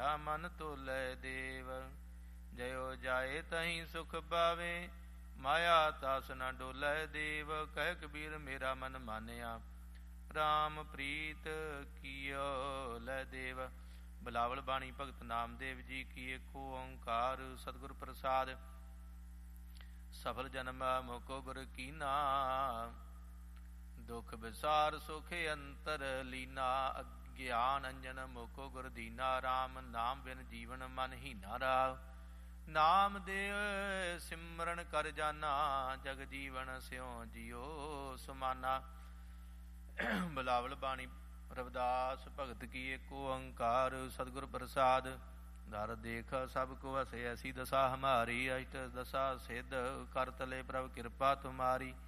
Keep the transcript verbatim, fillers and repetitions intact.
ਮੇਰਾ ਮਨ ਤੋਲੈ ਦੇਵ। ਜਯੋ ਜਾਏ ਤਹੀਂ ਸੁਖ ਪਾਵੇ, ਮਾਇਆ ਤਾਸ ਨ ਡੋਲੈ ਦੇਵ। ਕਹਿ ਕਬੀਰ ਮੇਰਾ ਮਨ ਮਾਨਿਆ, ਰਾਮ ਪ੍ਰੀਤ ਕੀਓ ਲੈ ਦੇਵ। ਬਿਲਾਵਲ ਬਾਣੀ ਭਗਤ ਨਾਮਦੇਵ ਜੀ ਕੀ। ਏਕੋ ਓੰਕਾਰ ਸਤਿਗੁਰ ਪ੍ਰਸਾਦ, ਸਫਲ ਜਨਮ ਮੁਕੋ ਗੁਰ ਕੀਨਾ। ਦੁਖ ਵਿਸਾਰ ਸੁਖ ਅੰਤਰ ਲੀਨਾ, ਅਗਿਆਨ ਅੰਜਨ ਮੁਕੋ ਗੁਰ ਦੀਨਾ। ਰਾਮ ਨਾਮ ਬਿਨ ਜੀਵਨ ਮਨ ਹੀਨਾ ਰਾਵ, ਨਾਮ ਦੇ ਸਿਮਰਨ ਕਰ ਜਾਨਾ। ਜਗ ਜੀਵਨ ਸਿਉ ਜਿਉ ਸੁਮਾਨਾ। ਬਿਲਾਵਲ ਬਾਣੀ ਰਵਿਦਾਸ ਭਗਤ ਕੀ। ਏਕੋ ਓੰਕਾਰ ਸਤਿਗੁਰ ਪ੍ਰਸਾਦ, ਦਰ ਦੇਖ ਸਭ ਕੋ ਹਸੇ। ਐਸੀ ਦਸ਼ਾ ਹਮਾਰੀ, ਅਸ਼ਟ ਦਸ਼ਾ ਸਿੱਧ ਕਰ ਤਲੇ ਪ੍ਰਭ ਕਿਰਪਾ ਤੁਮਾਰੀ।